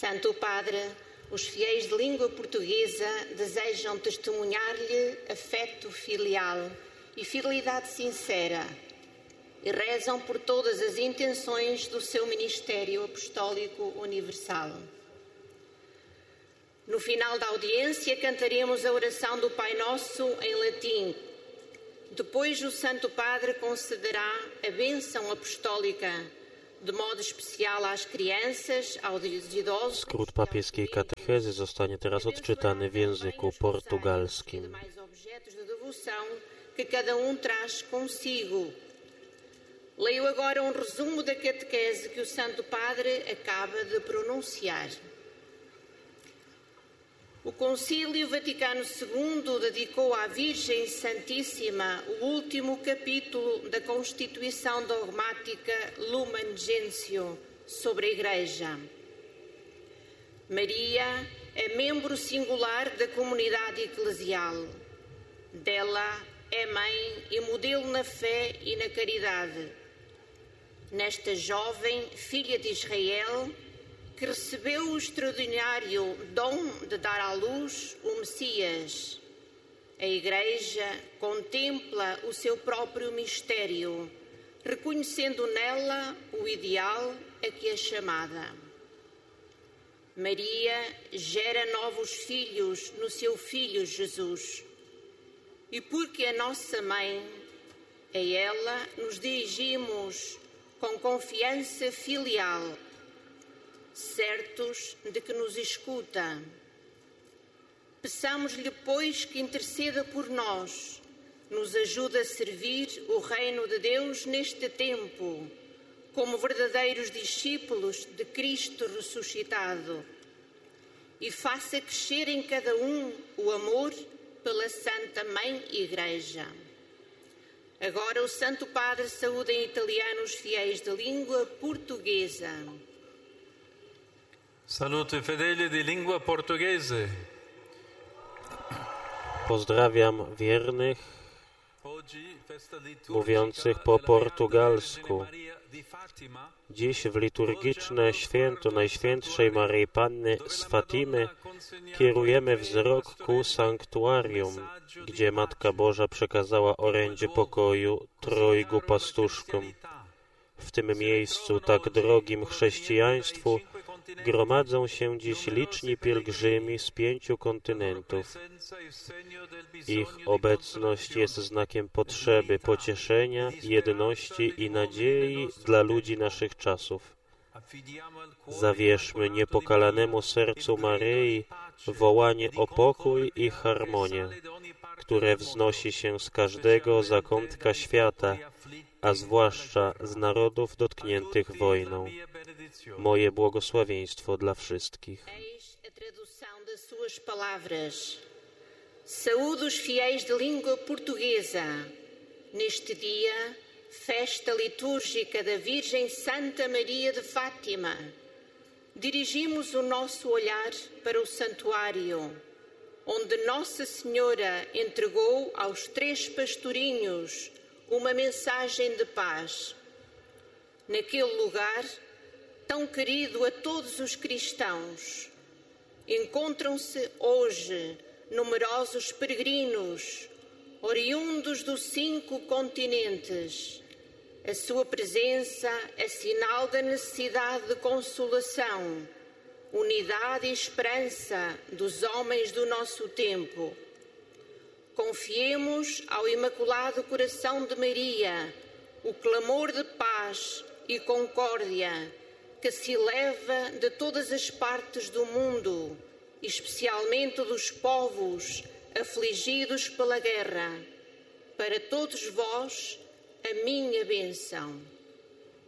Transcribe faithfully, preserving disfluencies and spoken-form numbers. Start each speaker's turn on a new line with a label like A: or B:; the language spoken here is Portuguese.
A: Santo Padre, os fiéis de língua portuguesa desejam testemunhar-lhe afeto filial e fidelidade sincera e rezam por todas as intenções do seu ministério apostólico universal. No final da audiência, cantaremos a oração do Pai Nosso em latim. Depois, o Santo Padre concederá a bênção apostólica, de modo especial às crianças, aos idosos.
B: Skrót papieskiej katechezy zostanie teraz odczytany w języku portugalskim.
A: Que cada um traz consigo. Leio agora um resumo da catequese que o Santo Padre acaba de pronunciar. O Concílio Vaticano segundo dedicou à Virgem Santíssima o último capítulo da Constituição Dogmática Lumen Gentium sobre a Igreja. Maria é membro singular da comunidade eclesial. Dela é mãe e modelo na fé e na caridade. Nesta jovem filha de Israel, que recebeu o extraordinário dom de dar à luz o Messias, a Igreja contempla o seu próprio mistério, reconhecendo nela o ideal a que é chamada. Maria gera novos filhos no seu Filho Jesus. E porque a nossa mãe, a ela nos dirigimos com confiança filial, certos de que nos escuta. Peçamos-lhe, pois, que interceda por nós, nos ajude a servir o reino de Deus neste tempo, como verdadeiros discípulos de Cristo ressuscitado, e faça crescer em cada um o amor pela Santa Mãe Igreja. Agora o Santo Padre saúda em italiano os fiéis de língua portuguesa.
C: Saluto i fedeli di lingua portoghese.
B: Pozdrawiam wiernych mówiących po portugalsku. Dziś w liturgiczne święto Najświętszej Maryi Panny z Fatimy kierujemy wzrok ku sanktuarium, gdzie Matka Boża przekazała orędzie pokoju trojgu pastuszkom. W tym miejscu, tak drogim chrześcijaństwu, gromadzą się dziś liczni pielgrzymi z pięciu kontynentów. Ich obecność jest znakiem potrzeby, pocieszenia, jedności i nadziei dla ludzi naszych czasów. Zawierzmy niepokalanemu sercu Maryi wołanie o pokój i harmonię, które wznosi się z każdego zakątka świata, a zwłaszcza z narodów dotkniętych wojną. Moje błogosławieństwo dla wszystkich.
A: Saúdo os fiéis de língua portuguesa, neste dia, festa litúrgica da Virgem Santa Maria de Fátima. Dirigimos o nosso olhar para o santuário, onde Nossa Senhora entregou aos três pastorinhos uma mensagem de paz. Naquele lugar, tão querido a todos os cristãos, encontram-se hoje numerosos peregrinos, oriundos dos cinco continentes. A sua presença é sinal da necessidade de consolação, unidade e esperança dos homens do nosso tempo. Confiemos ao Imaculado Coração de Maria o clamor de paz e concórdia que se eleva de todas as partes do mundo, especialmente dos povos afligidos pela guerra. Para todos vós, a minha bênção.